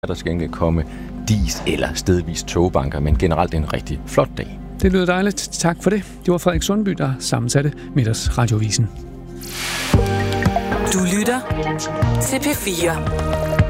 Der skal ikke komme dis eller stedvis togbanker, men generelt en rigtig flot dag. Det lyder dejligt. Tak for det. Det var Frederik Sundby, der sammensatte Middagsradiovisen. Du lytter til P4.